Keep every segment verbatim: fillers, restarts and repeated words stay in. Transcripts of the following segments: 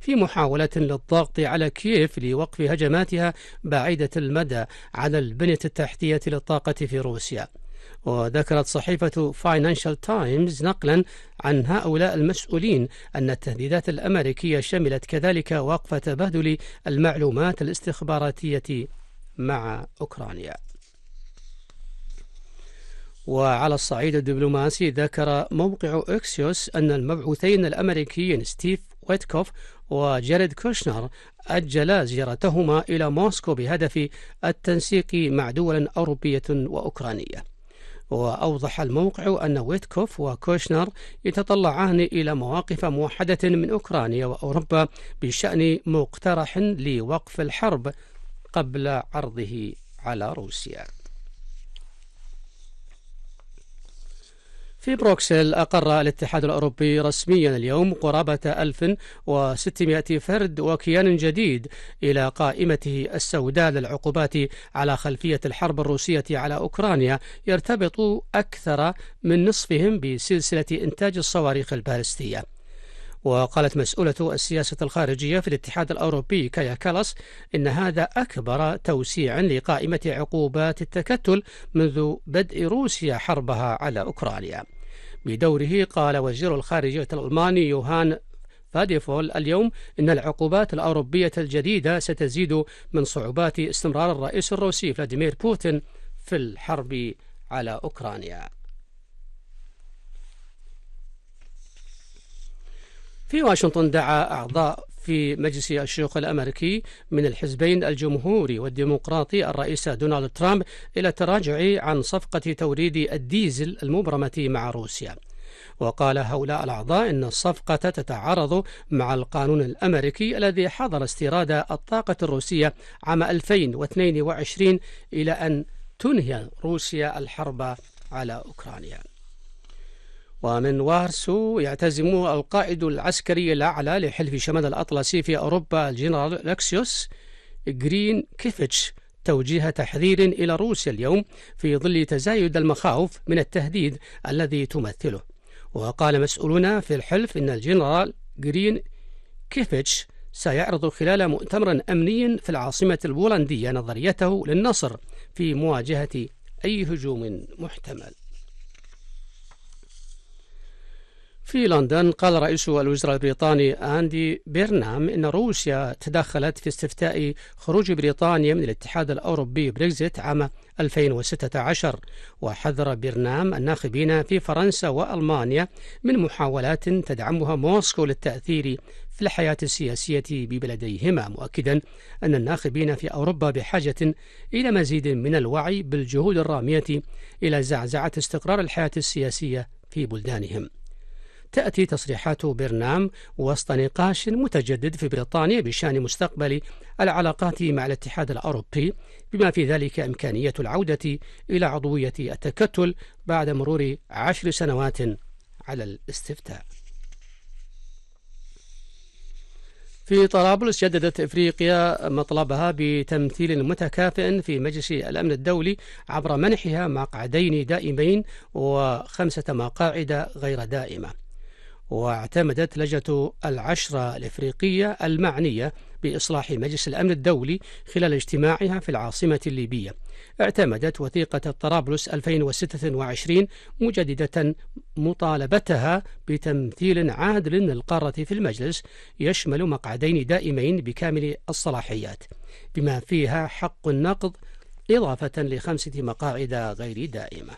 في محاولة للضغط على كييف لوقف هجماتها بعيدة المدى على البنية التحتية للطاقة في روسيا. وذكرت صحيفة فاينانشال تايمز نقلا عن هؤلاء المسؤولين أن التهديدات الأمريكية شملت كذلك وقف تبادل المعلومات الاستخباراتية مع أوكرانيا. وعلى الصعيد الدبلوماسي، ذكر موقع إكسيوس أن المبعوثين الأمريكيين ستيف ويتكوف وجاريد كوشنر أجلا زيارتهما إلى موسكو بهدف التنسيق مع دول أوروبية وأوكرانية. وأوضح الموقع أن ويتكوف وكوشنر يتطلعان إلى مواقف موحدة من أوكرانيا وأوروبا بشأن مقترح لوقف الحرب قبل عرضه على روسيا. في بروكسل، أقر الاتحاد الأوروبي رسميا اليوم قرابة ألف وستمائة فرد وكيان جديد إلى قائمته السوداء للعقوبات على خلفية الحرب الروسية على أوكرانيا، يرتبط أكثر من نصفهم بسلسلة إنتاج الصواريخ البالستية. وقالت مسؤولة السياسة الخارجية في الاتحاد الأوروبي كايا كالاس إن هذا أكبر توسيع لقائمة عقوبات التكتل منذ بدء روسيا حربها على أوكرانيا. بدوره قال وزير الخارجية الألماني يوهان فاديفول اليوم إن العقوبات الأوروبية الجديدة ستزيد من صعوبات استمرار الرئيس الروسي فلاديمير بوتين في الحرب على أوكرانيا. في واشنطن، دعا أعضاء في مجلس الشيوخ الأمريكي من الحزبين الجمهوري والديمقراطي الرئيس دونالد ترامب إلى التراجع عن صفقة توريد الديزل المبرمة مع روسيا. وقال هؤلاء الأعضاء إن الصفقة تتعارض مع القانون الأمريكي الذي حظر استيراد الطاقة الروسية عام ألفين واثنين وعشرين إلى أن تنهي روسيا الحرب على أوكرانيا. ومن وارسو، يعتزم القائد العسكري الأعلى لحلف شمال الأطلسي في أوروبا الجنرال لاكسيوس غرين كيفيتش توجيه تحذير إلى روسيا اليوم في ظل تزايد المخاوف من التهديد الذي تمثله. وقال مسؤولون في الحلف إن الجنرال غرين كيفيتش سيعرض خلال مؤتمر أمني في العاصمة البولندية نظريته للنصر في مواجهة أي هجوم محتمل. في لندن، قال رئيس الوزراء البريطاني أندي بيرنام إن روسيا تدخلت في استفتاء خروج بريطانيا من الاتحاد الأوروبي بريكزيت عام ألفين وستة عشر. وحذر بيرنام الناخبين في فرنسا وألمانيا من محاولات تدعمها موسكو للتأثير في الحياة السياسية ببلديهما، مؤكدا أن الناخبين في أوروبا بحاجة إلى مزيد من الوعي بالجهود الرامية إلى زعزعة استقرار الحياة السياسية في بلدانهم. تأتي تصريحات بيرنام وسط نقاش متجدد في بريطانيا بشأن مستقبل العلاقات مع الاتحاد الأوروبي، بما في ذلك إمكانية العودة إلى عضوية التكتل بعد مرور عشر سنوات على الاستفتاء. في طرابلس، جددت إفريقيا مطلبها بتمثيل متكافئ في مجلس الأمن الدولي عبر منحها مقعدين دائمين وخمسة مقاعد غير دائمة. واعتمدت لجنة العشرة الإفريقية المعنية بإصلاح مجلس الأمن الدولي خلال اجتماعها في العاصمة الليبية، اعتمدت وثيقة طرابلس ألفين وستة وعشرين مجددة مطالبتها بتمثيل عادل للقارة في المجلس يشمل مقعدين دائمين بكامل الصلاحيات، بما فيها حق النقض، إضافة لخمسة مقاعد غير دائمة.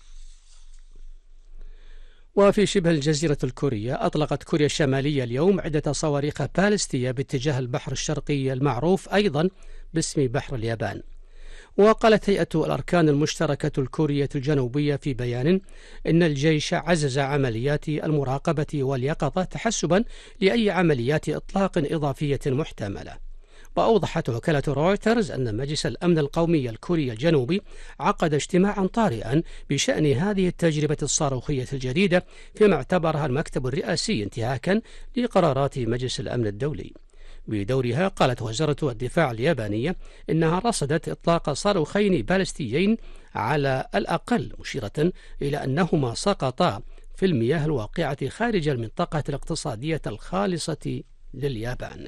وفي شبه الجزيرة الكورية، أطلقت كوريا الشمالية اليوم عدة صواريخ باليستية باتجاه البحر الشرقي المعروف أيضا باسم بحر اليابان. وقالت هيئة الأركان المشتركة الكورية الجنوبية في بيان إن الجيش عزز عمليات المراقبة واليقظة تحسبا لأي عمليات إطلاق إضافية محتملة. وأوضحت وكالة رويترز أن مجلس الأمن القومي الكوري الجنوبي عقد اجتماعا طارئا بشأن هذه التجربة الصاروخية الجديدة، فيما اعتبرها المكتب الرئاسي انتهاكا لقرارات مجلس الأمن الدولي. بدورها، قالت وزارة الدفاع اليابانية إنها رصدت إطلاق صاروخين باليستيين على الأقل، مشيرة إلى أنهما سقطا في المياه الواقعة خارج المنطقة الاقتصادية الخالصة لليابان.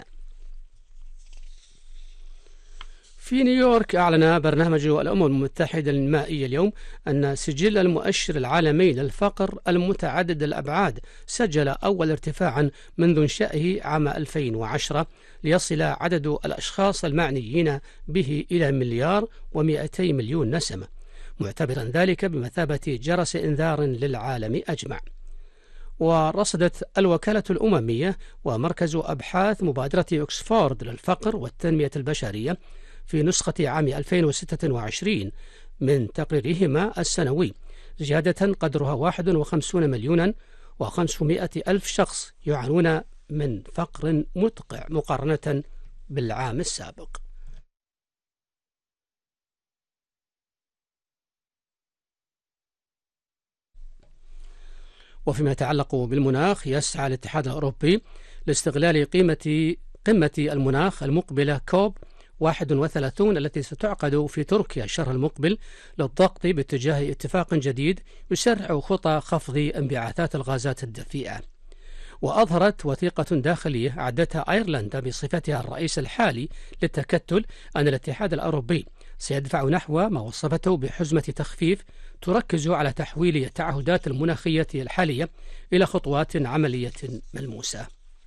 في نيويورك أعلن برنامج الأمم المتحدة المائية اليوم أن سجل المؤشر العالمي للفقر المتعدد الأبعاد سجل أول ارتفاعا منذ إنشائه عام ألفين وعشرة، ليصل عدد الأشخاص المعنيين به إلى مليار ومئتي مليون نسمة، معتبرا ذلك بمثابة جرس إنذار للعالم أجمع. ورصدت الوكالة الأممية ومركز أبحاث مبادرة أكسفورد للفقر والتنمية البشرية في نسخة عام ألفين وستة وعشرين من تقريرهما السنوي زيادة قدرها واحد وخمسين مليونا وخمسمائة ألف شخص يعانون من فقر مدقع مقارنة بالعام السابق. وفيما يتعلق بالمناخ، يسعى الاتحاد الأوروبي لاستغلال قيمة قمة المناخ المقبلة كوب واحد وثلاثين التي ستعقد في تركيا الشهر المقبل للضغط باتجاه اتفاق جديد يسرع خطى خفض انبعاثات الغازات الدفيئة. وأظهرت وثيقة داخلية أعدتها أيرلندا بصفتها الرئيس الحالي للتكتل أن الاتحاد الأوروبي سيدفع نحو ما وصفته بحزمة تخفيف تركز على تحويل التعهدات المناخية الحالية إلى خطوات عملية ملموسة.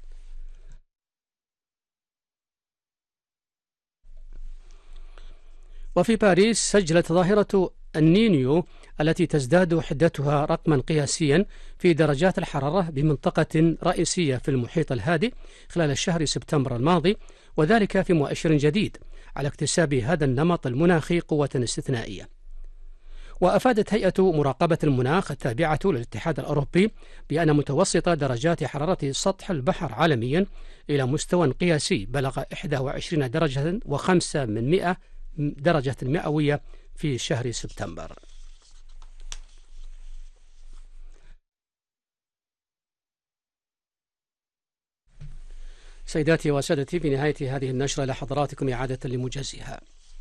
وفي باريس سجلت ظاهرة النينيو التي تزداد حدتها رقما قياسيا في درجات الحرارة بمنطقة رئيسية في المحيط الهادئ خلال شهر سبتمبر الماضي، وذلك في مؤشر جديد على اكتساب هذا النمط المناخي قوة استثنائية. وأفادت هيئة مراقبة المناخ التابعة للاتحاد الأوروبي بأن متوسط درجات حرارة سطح البحر عالميا إلى مستوى قياسي بلغ إحدى وعشرين درجة وخمسة من مئة درجة مئوية في شهر سبتمبر. سيداتي وسادتي، في نهاية هذه النشرة لحضراتكم إعادة لموجزها.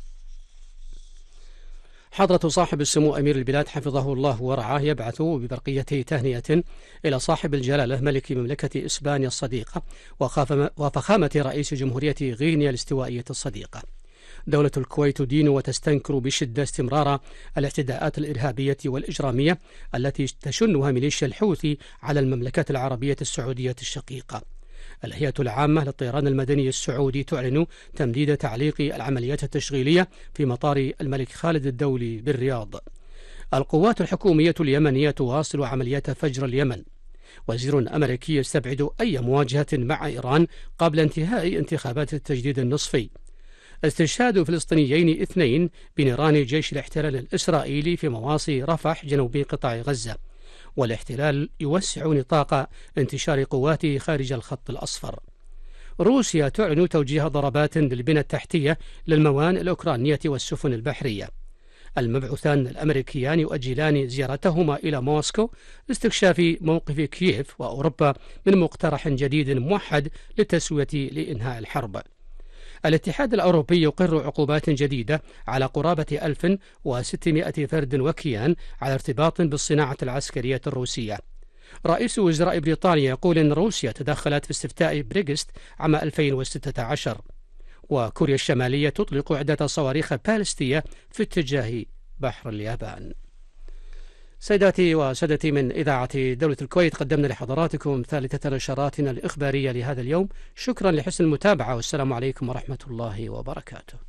حضرة صاحب السمو أمير البلاد حفظه الله ورعاه يبعث ببرقية تهنئة إلى صاحب الجلالة ملك مملكة إسبانيا الصديقة وفخامة رئيس جمهورية غينيا الاستوائية الصديقة. دولة الكويت تدين وتستنكر بشدة استمرار الاعتداءات الإرهابية والإجرامية التي تشنها ميليشيا الحوثي على المملكة العربية السعودية الشقيقة. الهيئة العامة للطيران المدني السعودي تعلن تمديد تعليق العمليات التشغيلية في مطار الملك خالد الدولي بالرياض. القوات الحكومية اليمنية تواصل عمليات فجر اليمن. وزير أمريكي يستبعد أي مواجهة مع إيران قبل انتهاء انتخابات التجديد النصفي. استشهاد فلسطينيين اثنين بنيران جيش الاحتلال الإسرائيلي في مواصي رفح جنوب قطاع غزة. والاحتلال يوسع نطاق انتشار قواته خارج الخط الأصفر. روسيا تعلن توجيه ضربات للبنى التحتية للموانئ الأوكرانية والسفن البحرية. المبعوثان الأمريكيان يؤجلان زيارتهما إلى موسكو لاستكشاف موقف كييف وأوروبا من مقترح جديد موحد للتسوية لإنهاء الحرب. الاتحاد الأوروبي يقر عقوبات جديدة على قرابة ألف وستمائة فرد وكيان على ارتباط بالصناعة العسكرية الروسية. رئيس وزراء بريطانيا يقول إن روسيا تدخلت في استفتاء بريكست عام ألفين وستة عشر. وكوريا الشمالية تطلق عدة صواريخ باليستية في اتجاه بحر اليابان. سيداتي وسادتي، من إذاعة دولة الكويت قدمنا لحضراتكم ثالثة نشراتنا الإخبارية لهذا اليوم. شكرا لحسن المتابعة، والسلام عليكم ورحمة الله وبركاته.